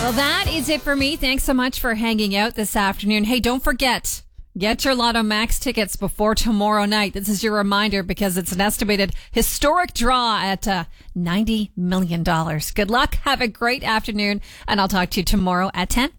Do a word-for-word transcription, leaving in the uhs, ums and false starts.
Well, that is it for me. Thanks so much for hanging out this afternoon. Hey, don't forget, get your Lotto Max tickets before tomorrow night. This is your reminder because it's an estimated historic draw at uh, ninety million dollars. Good luck. Have a great afternoon, and I'll talk to you tomorrow at ten.